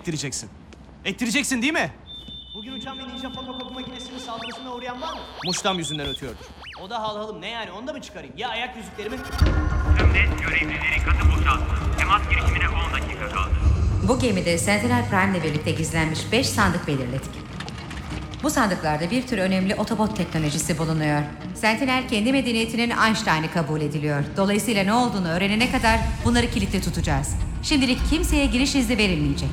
ettireceksin. Ettireceksin değil mi? Bugün uçan bir ninja fotokopi makinesinin saldırısına uğrayan var mı? Muş'tan yüzünden ötüyordur. O da halhalım ne yani onu da mı çıkarayım? Ya ayak yüzüklerimi? Tüm görevlileri katı boşalttı. Temas girişimine 10 dakika kaldı. Bu gemide Sentinel Prime ile birlikte gizlenmiş 5 sandık belirledik. Bu sandıklarda bir tür önemli otobot teknolojisi bulunuyor. Sentinel kendi medeniyetinin Einstein'ı kabul ediliyor. Dolayısıyla ne olduğunu öğrenene kadar bunları kilitli tutacağız. Şimdilik kimseye giriş izni verilmeyecek.